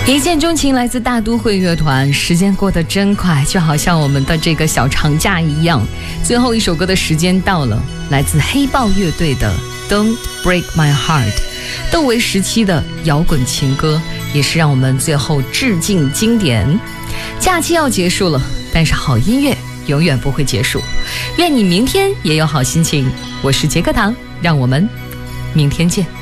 一见钟情来自大都会乐团，时间过得真快，就好像我们的这个小长假一样。最后一首歌的时间到了，来自黑豹乐队的 Don't Break My Heart， 窦唯时期的摇滚情歌，也是让我们最后致敬经典。假期要结束了，但是好音乐永远不会结束。愿你明天也有好心情。我是杰克唐，让我们明天见。